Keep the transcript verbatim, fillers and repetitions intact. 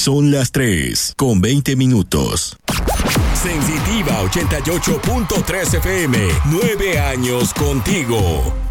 Son las tres con veinte minutos. Sensitiva ochenta y ocho punto tres F M. Nueve años contigo.